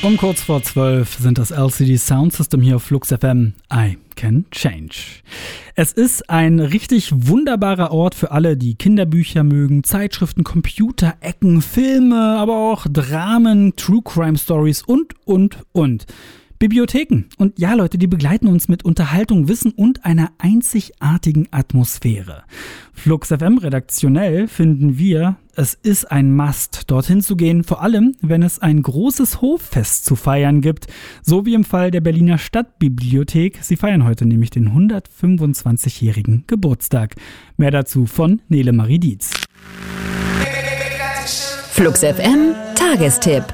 Um kurz vor 12 sind das LCD Sound System hier auf Flux FM. I can change. Es ist ein richtig wunderbarer Ort für alle, die Kinderbücher mögen, Zeitschriften, Computer, Ecken, Filme, aber auch Dramen, True Crime Stories und. Bibliotheken. Und ja, Leute, die begleiten uns mit Unterhaltung, Wissen und einer einzigartigen Atmosphäre. Flux FM redaktionell finden wir, es ist ein Must, dorthin zu gehen, vor allem, wenn es ein großes Hoffest zu feiern gibt, so wie im Fall der Berliner Stadtbibliothek. Sie feiern heute nämlich den 125-jährigen Geburtstag. Mehr dazu von Nele Marie Dietz. Flux FM Tagestipp.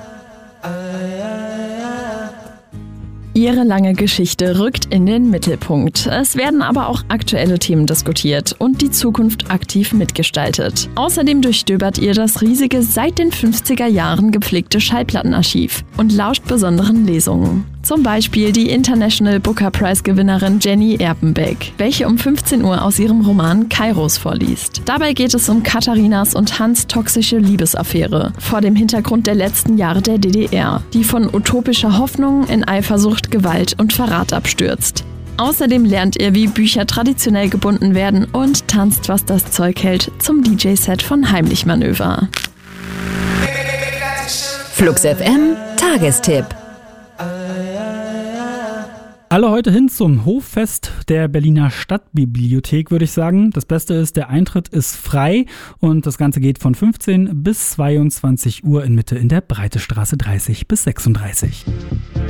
Ihre lange Geschichte rückt in den Mittelpunkt. Es werden aber auch aktuelle Themen diskutiert und die Zukunft aktiv mitgestaltet. Außerdem durchstöbert ihr das riesige, seit den 50er Jahren gepflegte Schallplattenarchiv und lauscht besonderen Lesungen. Zum Beispiel die International Booker Prize-Gewinnerin Jenny Erpenbeck, welche um 15 Uhr aus ihrem Roman Kairos vorliest. Dabei geht es um Katharinas und Hans' toxische Liebesaffäre vor dem Hintergrund der letzten Jahre der DDR, die von utopischer Hoffnung in Eifersucht, Gewalt und Verrat abstürzt. Außerdem lernt ihr, wie Bücher traditionell gebunden werden und tanzt, was das Zeug hält, zum DJ-Set von Heimlich Manöver. Flux FM Tagestipp. Alle heute hin zum Hoffest der Berliner Stadtbibliothek, würde ich sagen. Das Beste ist, der Eintritt ist frei und das Ganze geht von 15 bis 22 Uhr in Mitte in der Breitestraße 30 bis 36.